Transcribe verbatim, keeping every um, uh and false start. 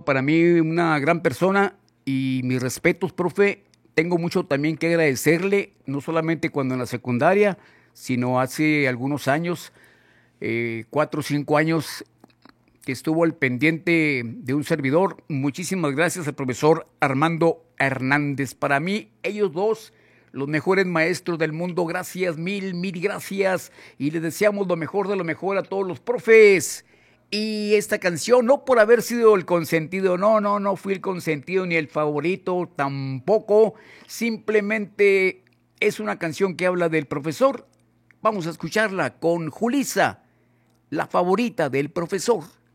para mí una gran persona y mis respetos, profe. Tengo mucho también que agradecerle, no solamente cuando en la secundaria, sino hace algunos años, eh, cuatro o cinco años, que estuvo al pendiente de un servidor. Muchísimas gracias al profesor Armando Hernández. Para mí, ellos dos, los mejores maestros del mundo. Gracias, mil, mil gracias. Y les deseamos lo mejor de lo mejor a todos los profes. Y esta canción, no por haber sido el consentido, no, no, no fui el consentido ni el favorito, tampoco. Simplemente es una canción que habla del profesor. Vamos a escucharla con Julissa, la favorita del profesor.